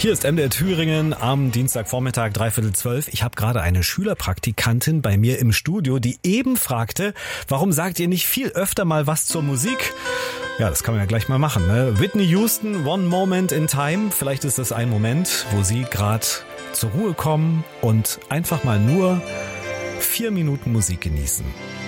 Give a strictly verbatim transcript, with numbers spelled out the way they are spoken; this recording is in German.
Hier ist M D R Thüringen am Dienstagvormittag, dreiviertel zwölf. Ich habe gerade eine Schülerpraktikantin bei mir im Studio, die eben fragte, warum sagt ihr nicht viel öfter mal was zur Musik? Ja, das kann man ja gleich mal machen, ne? Whitney Houston, One Moment in Time. Vielleicht ist das ein Moment, wo Sie gerade zur Ruhe kommen und einfach mal nur vier Minuten Musik genießen.